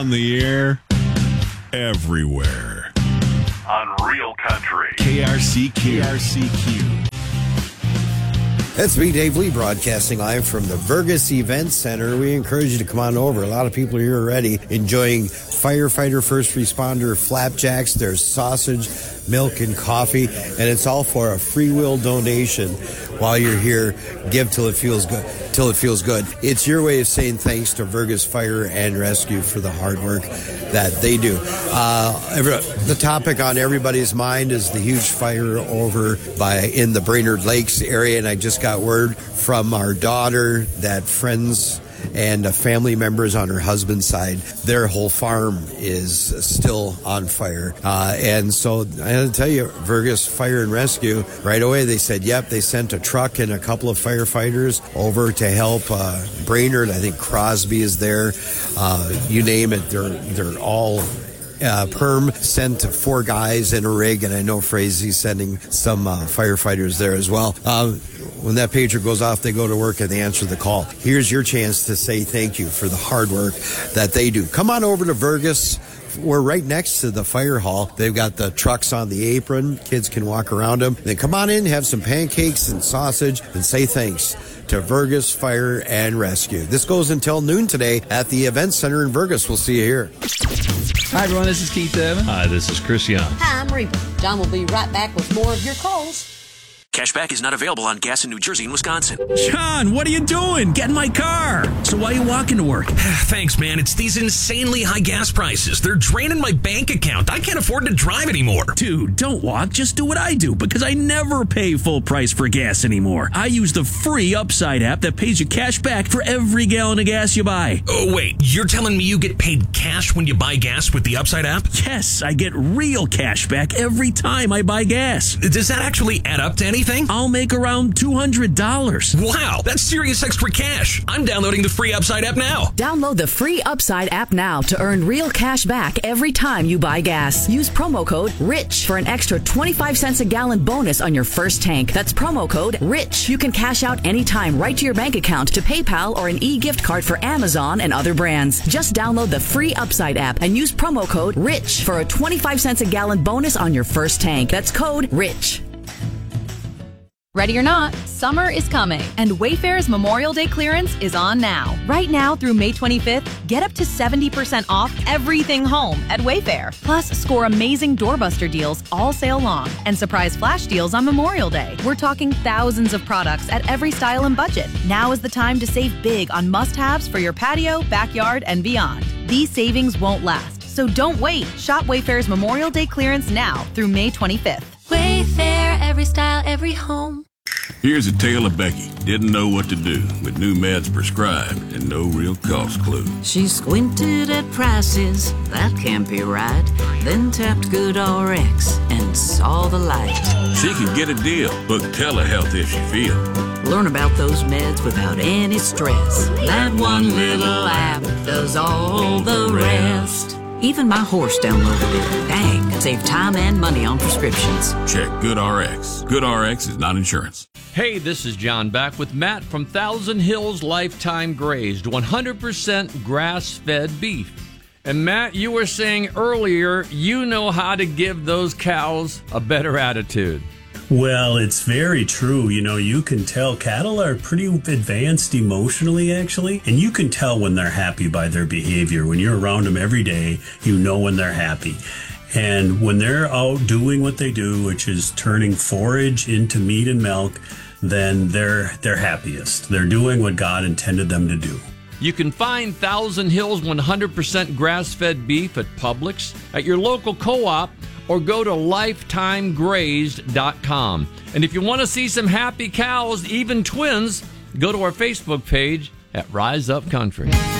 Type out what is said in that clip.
On the air, everywhere. On Real Country. KRCQ. That's me, Dave Lee, broadcasting live from the Vergus Event Center. We encourage you to come on over. A lot of people are here already enjoying firefighter, first responder flapjacks. There's sausage, milk, and coffee, and it's all for a free will donation. While you're here, give till it feels good. It's your way of saying thanks to Vergus Fire and Rescue for the hard work that they do. The topic on everybody's mind is the huge fire over in the Brainerd Lakes area, and I just got word from our daughter that friends and family members on her husband's side, their whole farm is still on fire. And so I had to tell you, Vergus Fire and Rescue, right away they said, yep, they sent a truck and a couple of firefighters over to help Brainerd. I think Crosby is there. You name it, they're all Perm sent 4 guys in a rig, and I know Frazie's sending some firefighters there as well. When that pager goes off, they go to work and they answer the call. Here's your chance to say thank you for the hard work that they do. Come on over to Vergus. We're right next to the fire hall. They've got the trucks on the apron. Kids can walk around them. Then come on in, have some pancakes and sausage, and say thanks to Vergus Fire and Rescue. This goes until noon today at the Event Center in Vergus. We'll see you here. Hi, everyone. This is Keith Evan. Hi, this is Chris Young. Hi, I'm Reba. John will be right back with more of your calls. Cashback is not available on gas in New Jersey and Wisconsin. John, what are you doing? Get in my car. So why are you walking to work? Thanks, man. It's these insanely high gas prices. They're draining my bank account. I can't afford to drive anymore. Dude, don't walk. Just do what I do, because I never pay full price for gas anymore. I use the free Upside app that pays you cash back for every gallon of gas you buy. Oh, wait. You're telling me you get paid cash when you buy gas with the Upside app? Yes, I get real cash back every time I buy gas. Does that actually add up to anything? I'll make around $200. Wow, that's serious extra cash. I'm downloading the free Upside app now. Download the free Upside app now to earn real cash back every time you buy gas. Use promo code RICH for an extra 25 cents a gallon bonus on your first tank. That's promo code RICH. You can cash out anytime right to your bank account, to PayPal, or an e-gift card for Amazon and other brands. Just download the free Upside app and use promo code RICH for a 25 cents a gallon bonus on your first tank. That's code RICH. Ready or not, summer is coming, and Wayfair's Memorial Day clearance is on now. Right now through May 25th, get up to 70% off everything home at Wayfair. Plus, score amazing doorbuster deals all sale long and surprise flash deals on Memorial Day. We're talking thousands of products at every style and budget. Now is the time to save big on must-haves for your patio, backyard, and beyond. These savings won't last, so don't wait. Shop Wayfair's Memorial Day clearance now through May 25th. Wayfair, every style, every home. Here's a tale of Becky. Didn't know what to do with new meds prescribed and no real cost clue. She squinted at prices, that can't be right. Then tapped GoodRx and saw the light. She could get a deal. Book telehealth if she feel. Learn about those meds without any stress. That one little app does all the rest. Even my horse downloaded it. Dang, save time and money on prescriptions. Check GoodRx. GoodRx is not insurance. Hey, this is John back with Matt from Thousand Hills Lifetime Grazed, 100% grass-fed beef. And Matt, you were saying earlier, you know how to give those cows a better attitude. Well, it's very true. You know, you can tell cattle are pretty advanced emotionally, actually, and you can tell when they're happy by their behavior. When you're around them every day, you know when they're happy. And when they're out doing what they do, which is turning forage into meat and milk, then they're happiest. They're doing what God intended them to do. You can find Thousand Hills 100% grass-fed beef at Publix, at your local co-op, or go to lifetimegrazed.com. And if you want to see some happy cows, even twins, go to our Facebook page at Rise Up Country.